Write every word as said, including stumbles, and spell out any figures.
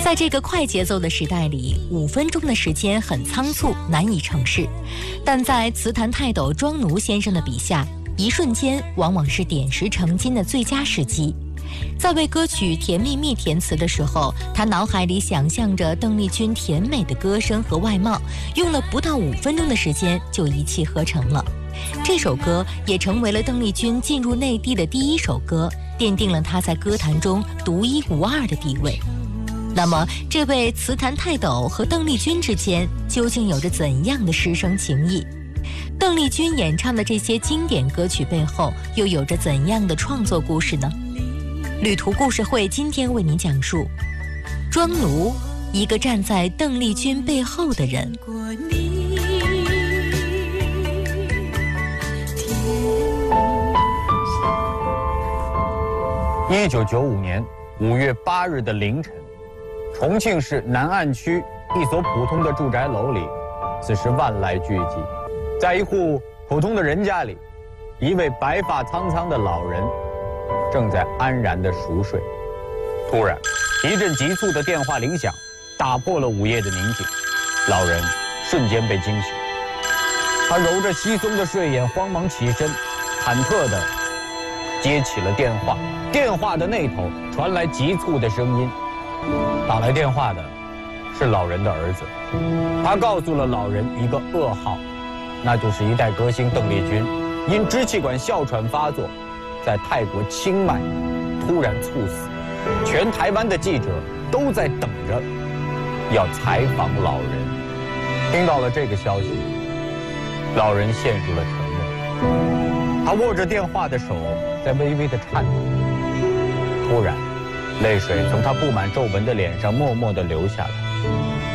在这个快节奏的时代里，五分钟的时间很仓促，难以成事。但在词坛泰斗庄奴先生的笔下，一瞬间往往是点石成金的最佳时机。在为歌曲《甜蜜蜜》填词的时候，他脑海里想象着邓丽君甜美的歌声和外貌，用了不到五分钟的时间就一气呵成了。这首歌也成为了邓丽君进入内地的第一首歌，奠定了她在歌坛中独一无二的地位。那么，这位词坛泰斗和邓丽君之间究竟有着怎样的师生情谊？邓丽君演唱的这些经典歌曲背后又有着怎样的创作故事呢？旅途故事会今天为您讲述庄奴，一个站在邓丽君背后的人。 一九九五年五月八日的凌晨，重庆市南岸区一所普通的住宅楼里，此时万籁俱寂。在一户普通的人家里，一位白发苍苍的老人正在安然地熟睡。突然，一阵急促的电话铃响，打破了午夜的宁静。老人瞬间被惊醒，他揉着稀松的睡眼，慌忙起身，忐忑地接起了电话。电话的那头传来急促的声音，打来电话的是老人的儿子。他告诉了老人一个噩耗，那就是一代歌星邓丽君因支气管哮喘发作，在泰国清迈突然猝死。全台湾的记者都在等着要采访老人。听到了这个消息，老人陷入了沉默，他握着电话的手在微微的颤抖。突然，泪水从他布满皱纹的脸上默默地流下来。